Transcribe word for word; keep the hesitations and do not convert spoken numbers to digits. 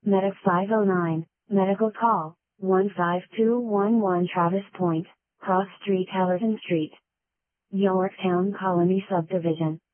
Medic five oh nine, medical call, one five two one one Travis Point, Cross Street Allerton Street. Yorktown Colony Subdivision.